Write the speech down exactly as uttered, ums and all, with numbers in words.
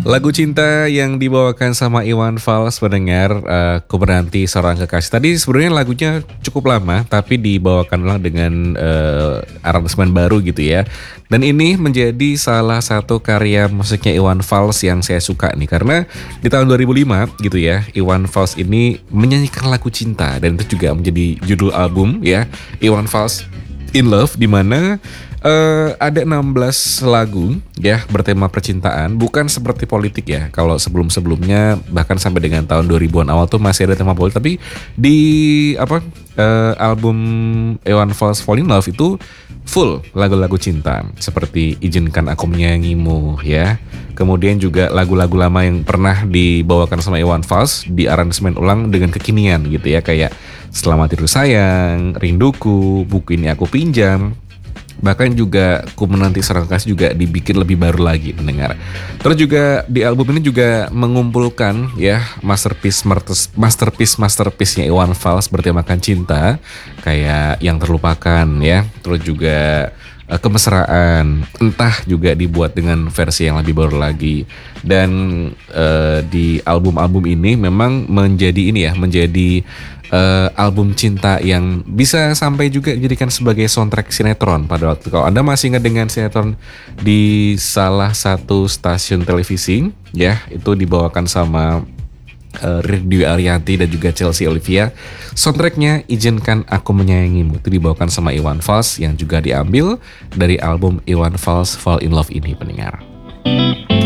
Lagu cinta yang dibawakan sama Iwan Fals pendengar, eee, Ku Menanti Seorang Kekasih. Tadi sebenarnya lagunya cukup lama, tapi dibawakan ulang dengan, eee, aransemen baru gitu ya. Dan ini menjadi salah satu karya musiknya Iwan Fals yang saya suka nih, karena di tahun dua ribu lima gitu ya, Iwan Fals ini menyanyikan lagu cinta dan itu juga menjadi judul album ya, Iwan Fals In Love, di mana eh, ada enam belas lagu ya bertema percintaan, bukan seperti politik ya. Kalau sebelum-sebelumnya bahkan sampai dengan tahun dua ribuan awal tuh masih ada tema politik, tapi di apa eh, album Iwan Fals Fall in Love itu full lagu-lagu cinta seperti Izinkan Aku Menyayangimu ya. Kemudian juga lagu-lagu lama yang pernah dibawakan sama Iwan Fals di aransemen ulang dengan kekinian gitu ya, kayak Selamat Tidur Sayang, Rinduku, Buku Ini Aku Pinjam. Bahkan juga Ku Menanti Seorang Kekasih juga dibikin lebih baru lagi pendengar. Terus juga di album ini juga mengumpulkan ya masterpiece masterpiece masterpiece-nya Iwan Fals bertemakan cinta, kayak Yang Terlupakan ya. Terus juga eh, Kemesraan, Entah juga dibuat dengan versi yang lebih baru lagi. Dan eh, di album-album ini memang menjadi ini ya, menjadi eh, album cinta yang bisa sampai juga dijadikan sebagai soundtrack sinetron pada waktu. Kalau Anda masih ingat dengan sinetron di salah satu stasiun televisi ya, itu dibawakan sama uh, Ridwi Ariyanti dan juga Chelsea Olivia. Soundtracknya Izinkan Aku Menyayangimu itu dibawakan sama Iwan Fals yang juga diambil dari album Iwan Fals Fall in Love ini pendengar.